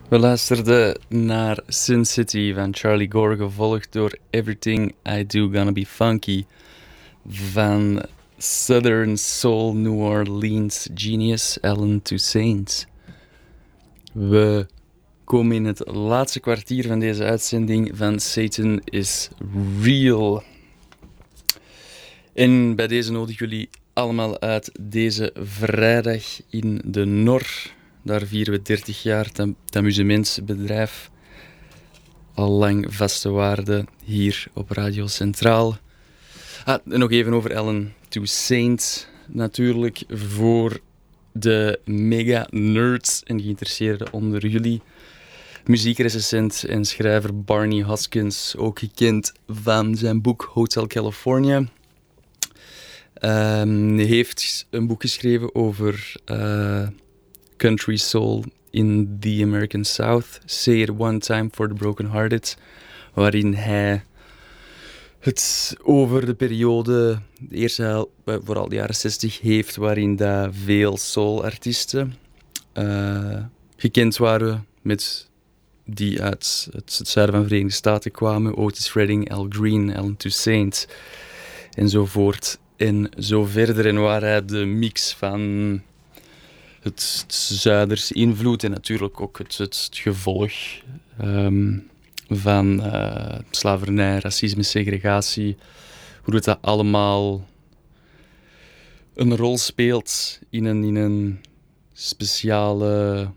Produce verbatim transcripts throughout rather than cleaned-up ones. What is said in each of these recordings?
We luisterden naar Sin City van Charlie Gore, gevolgd door Everything I Do Gonna Be Funky van Southern Soul New Orleans genius Alan Toussaint. We komen in het laatste kwartier van deze uitzending van Satan is Real. En bij deze nodig jullie allemaal uit deze vrijdag in de Nor. Daar vieren we dertig jaar het amusementsbedrijf. Al lang vaste waarde hier op Radio Centraal. Ah, en nog even over Alan Toussaint. Natuurlijk voor de mega-nerds en geïnteresseerden onder jullie. Muziekrecensent en schrijver Barney Hoskins, ook gekend van zijn boek Hotel California. Um, hij heeft een boek geschreven over uh, country soul in the American South. Say It One Time for the Broken Hearted. Waarin hij het over de periode, de eerste vooral de jaren zestig, heeft waarin dat veel soul-artiesten uh, gekend waren met die uit het zuiden van de Verenigde Staten kwamen. Otis Redding, Al Green, Alan Toussaint enzovoort. En zo verder, en waar hij de mix van het zuiders invloed en natuurlijk ook het, het gevolg um, van uh, slavernij, racisme, segregatie, hoe het dat allemaal een rol speelt in een, in een speciale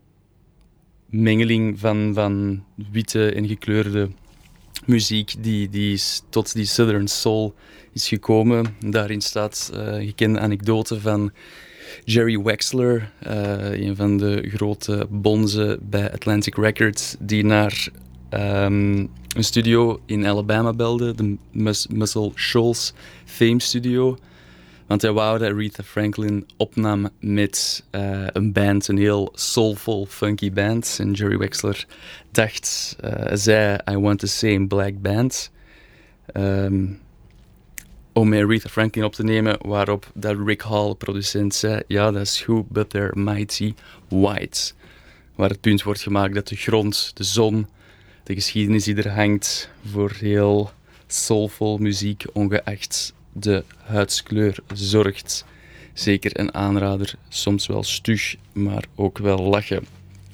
mengeling van, van witte en gekleurde muziek die, die tot die Southern Soul is gekomen. Daarin staat uh, een gekende anekdote van Jerry Wexler, uh, een van de grote bonzen bij Atlantic Records, die naar um, een studio in Alabama belde, de Mus- Muscle Shoals Fame Studio. Want hij wou dat Aretha Franklin opnam met uh, een band, een heel soulful, funky band. En Jerry Wexler dacht, uh, zei, I want the same black band. Um, om met Aretha Franklin op te nemen, waarop dat Rick Hall, producent, zei, ja, dat is goed, but they're mighty white. Waar het punt wordt gemaakt dat de grond, de zon, de geschiedenis die er hangt voor heel soulful muziek, ongeacht de huidskleur, zorgt. Zeker een aanrader, soms wel stug, maar ook wel lachen.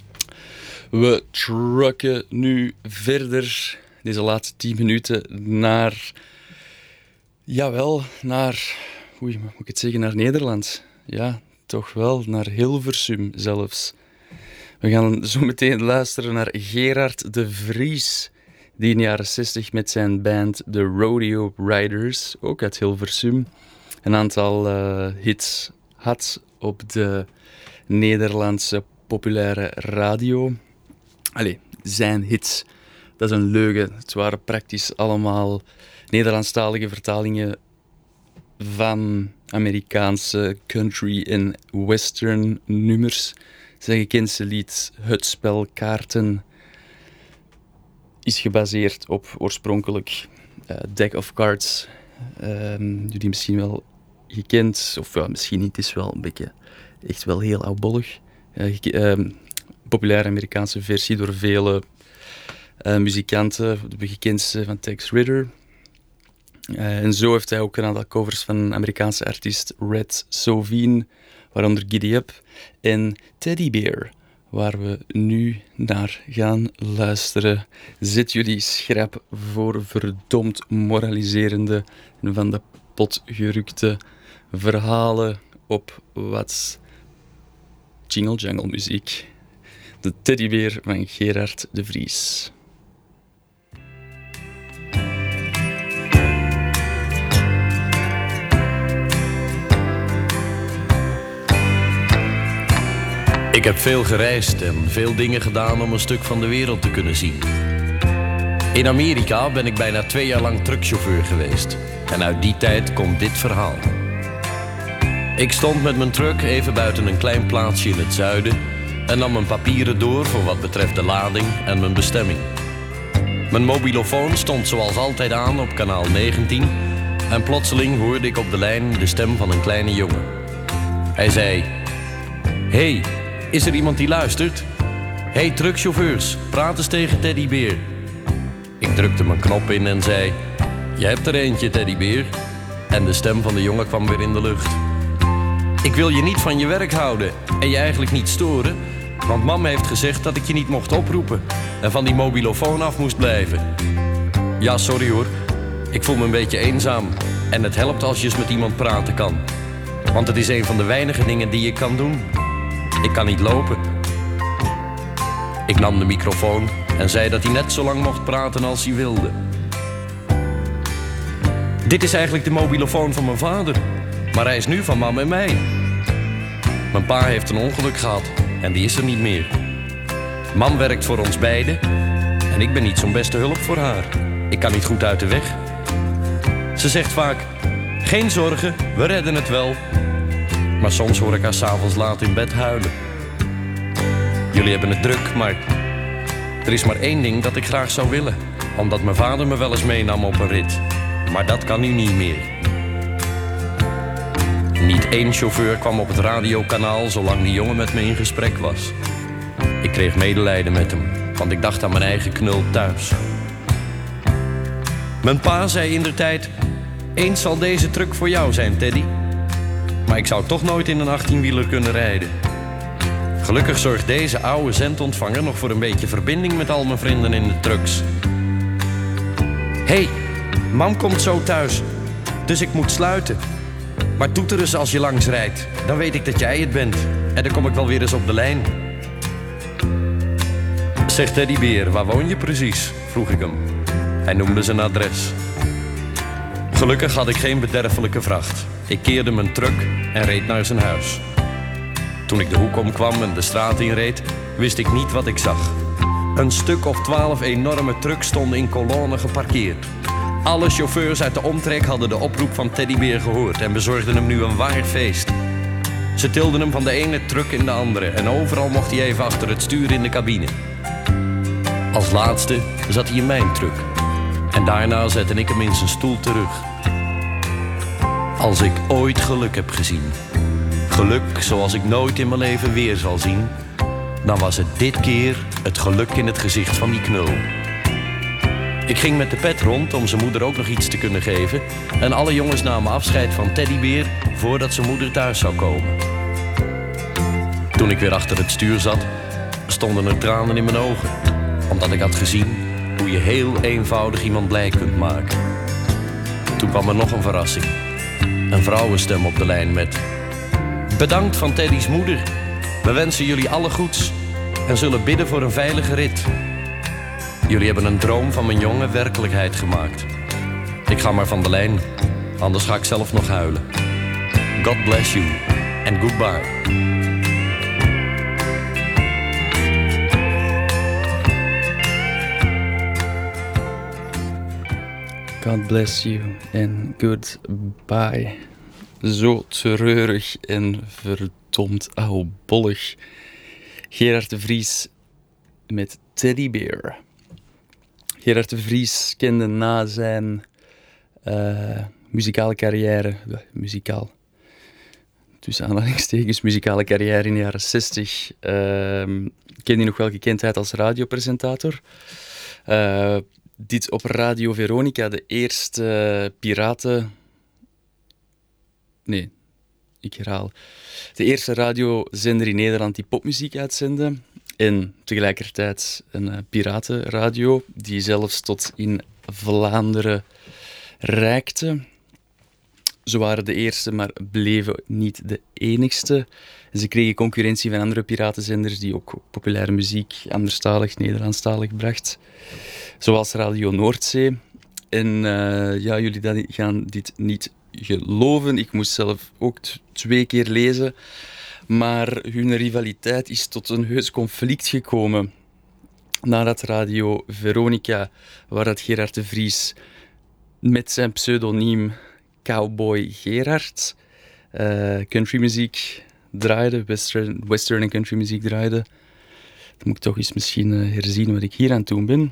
We trucken nu verder, deze laatste tien minuten, naar... Jawel, naar... Oei, moet ik het zeggen? Naar Nederland. Ja, toch wel. Naar Hilversum zelfs. We gaan zo meteen luisteren naar Gerard de Vries, die in de jaren zestig met zijn band The Rodeo Riders, ook uit Hilversum, een aantal uh, hits had op de Nederlandse populaire radio. Allee, zijn hits, dat is een leugen. Het waren praktisch allemaal Nederlandstalige vertalingen van Amerikaanse country en western nummers. Zijn gekendste lied Het Spel Kaarten is gebaseerd op oorspronkelijk uh, Deck of Cards. Um, jullie misschien wel gekend, of uh, misschien niet, het is wel een beetje echt wel heel oudbollig. Uh, geke- uh, populaire Amerikaanse versie door vele uh, muzikanten, de gekendste van Tex Ritter. Uh, en zo heeft hij ook een aantal covers van een Amerikaanse artiest, Red Sovine, waaronder Giddy Up en Teddy Bear, waar we nu naar gaan luisteren. Zet jullie schrap voor verdomd moraliserende en van de pot gerukte verhalen op wat Jingle Jungle muziek. De Teddybeer van Gerard de Vries. Ik heb veel gereisd en veel dingen gedaan om een stuk van de wereld te kunnen zien. In Amerika ben ik bijna twee jaar lang truckchauffeur geweest. En uit die tijd komt dit verhaal. Ik stond met mijn truck even buiten een klein plaatsje in het zuiden en nam mijn papieren door voor wat betreft de lading en mijn bestemming. Mijn mobilofoon stond zoals altijd aan op kanaal negentien en plotseling hoorde ik op de lijn de stem van een kleine jongen. Hij zei: "Hey, is er iemand die luistert?" Hey truckchauffeurs, praat eens tegen Teddybeer. Ik drukte mijn knop in en zei: je hebt er eentje, Teddybeer. En de stem van de jongen kwam weer in de lucht. Ik wil je niet van je werk houden en je eigenlijk niet storen, want mam heeft gezegd dat ik je niet mocht oproepen en van die mobilofoon af moest blijven. Ja, sorry hoor. Ik voel me een beetje eenzaam en het helpt als je eens met iemand praten kan. Want het is een van de weinige dingen die ik kan doen. Ik kan niet lopen. Ik nam de microfoon en zei dat hij net zo lang mocht praten als hij wilde. Dit is eigenlijk de mobilofoon van mijn vader, maar hij is nu van mam en mij. Mijn pa heeft een ongeluk gehad en die is er niet meer. Mam werkt voor ons beiden en ik ben niet zo'n beste hulp voor haar. Ik kan niet goed uit de weg. Ze zegt vaak: geen zorgen, we redden het wel. Maar soms hoor ik haar 's avonds laat in bed huilen. Jullie hebben het druk, maar er is maar één ding dat ik graag zou willen. Omdat mijn vader me wel eens meenam op een rit. Maar dat kan nu niet meer. Niet één chauffeur kwam op het radiokanaal zolang die jongen met me in gesprek was. Ik kreeg medelijden met hem, want ik dacht aan mijn eigen knul thuis. Mijn pa zei indertijd: eens zal deze truck voor jou zijn, Teddy. Maar ik zou toch nooit in een achttienwieler kunnen rijden. Gelukkig zorgt deze oude zendontvanger nog voor een beetje verbinding met al mijn vrienden in de trucks. Hé, hey, mam komt zo thuis, dus ik moet sluiten. Maar toeter eens als je langs rijdt, dan weet ik dat jij het bent. En dan kom ik wel weer eens op de lijn. Zeg Teddybeer, waar woon je precies? Vroeg ik hem. Hij noemde zijn adres. Gelukkig had ik geen bederfelijke vracht. Ik keerde mijn truck en reed naar zijn huis. Toen ik de hoek omkwam en de straat inreed, wist ik niet wat ik zag. Een stuk of twaalf enorme trucks stonden in kolonnen geparkeerd. Alle chauffeurs uit de omtrek hadden de oproep van Teddybeer gehoord en bezorgden hem nu een waar feest. Ze tilden hem van de ene truck in de andere en overal mocht hij even achter het stuur in de cabine. Als laatste zat hij in mijn truck en daarna zette ik hem in zijn stoel terug. Als ik ooit geluk heb gezien, geluk zoals ik nooit in mijn leven weer zal zien, dan was het dit keer het geluk in het gezicht van die knul. Ik ging met de pet rond om zijn moeder ook nog iets te kunnen geven en alle jongens namen afscheid van Teddybeer voordat zijn moeder thuis zou komen. Toen ik weer achter het stuur zat, stonden er tranen in mijn ogen, omdat ik had gezien hoe je heel eenvoudig iemand blij kunt maken. Toen kwam er nog een verrassing. Een vrouwenstem op de lijn met: bedankt van Teddy's moeder. We wensen jullie alle goeds en zullen bidden voor een veilige rit. Jullie hebben een droom van mijn jongen werkelijkheid gemaakt. Ik ga maar van de lijn, anders ga ik zelf nog huilen. God bless you and goodbye. God bless you and goodbye. Zo treurig en verdomd oudbollig. Gerard de Vries met Teddybeer. Gerard de Vries kende na zijn uh, muzikale carrière, uh, muzikaal, tussen aanhalingstekens, muzikale carrière in de jaren zestig, uh, kende hij nog wel gekendheid als radiopresentator. Uh, dit op Radio Veronica, de eerste uh, piraten... Nee, ik herhaal. De eerste radiozender in Nederland die popmuziek uitzende. En tegelijkertijd een uh, piratenradio die zelfs tot in Vlaanderen reikte. Ze waren de eerste, maar bleven niet de enigste. En ze kregen concurrentie van andere piratenzenders die ook populaire muziek anderstalig, Nederlandstalig bracht. Zoals Radio Noordzee. En uh, ja, jullie gaan dit niet geloven. Ik moest zelf ook t- twee keer lezen. Maar hun rivaliteit is tot een heus conflict gekomen. Nadat Radio Veronica, waar dat Gerard de Vries met zijn pseudoniem Cowboy Gerard uh, countrymuziek draaide, western, western en countrymuziek draaide. Dan moet ik toch eens misschien uh, herzien wat ik hier aan het doen ben.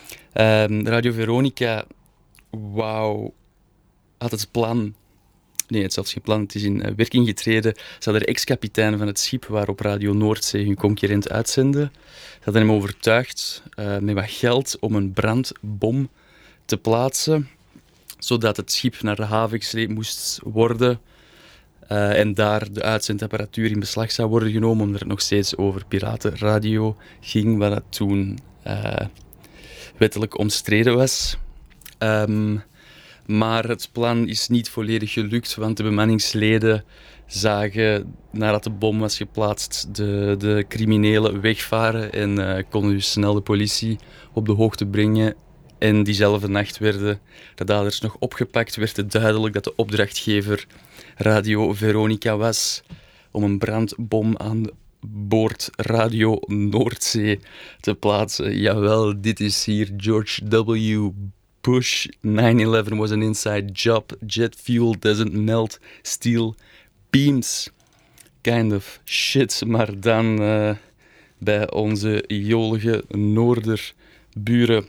Uh, Radio Veronica, wauw, had het plan Nee, het is zelfs geen plan. Het is in uh, werking getreden. Ze hadden de ex-kapitein van het schip waarop Radio Noordzee hun concurrent uitzende. Ze hadden hem overtuigd uh, met wat geld om een brandbom te plaatsen, zodat het schip naar de haven gesleept moest worden uh, en daar de uitzendapparatuur in beslag zou worden genomen, omdat het nog steeds over piratenradio ging, wat dat toen uh, wettelijk omstreden was. Um, maar het plan is niet volledig gelukt, want de bemanningsleden zagen, nadat de bom was geplaatst, de, de criminelen wegvaren en uh, konden dus snel de politie op de hoogte brengen. En diezelfde nacht werden de daders nog opgepakt. Werd het duidelijk dat de opdrachtgever Radio Veronica was om een brandbom aan boord Radio Noordzee te plaatsen. Jawel, dit is hier George W. Bush. nine eleven was an inside job. Jet fuel doesn't melt steel beams. Kind of shit. Maar dan uh, bij onze jolige Noorderburen.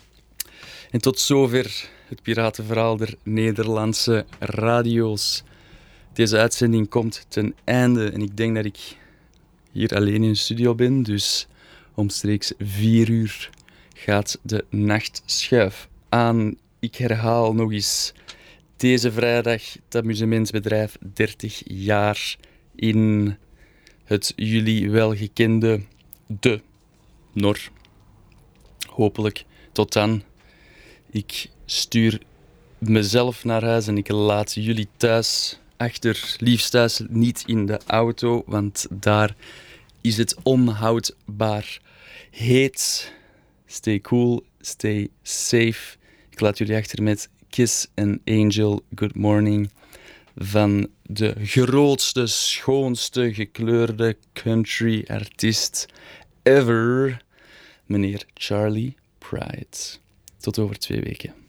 En tot zover het piratenverhaal der Nederlandse radio's. Deze uitzending komt ten einde en ik denk dat ik hier alleen in de studio ben, dus omstreeks vier uur gaat de nachtschuif aan. Ik herhaal nog eens, deze vrijdag het amusementsbedrijf dertig jaar in het jullie welgekende De Nor. Hopelijk tot dan. Ik stuur mezelf naar huis en ik laat jullie thuis achter. Liefst thuis, niet in de auto, want daar is het onhoudbaar heet. Stay cool, stay safe. Ik laat jullie achter met Kiss and Angel, Good Morning, van de grootste, schoonste, gekleurde country artiest ever, meneer Charlie Pride. Tot over twee weken.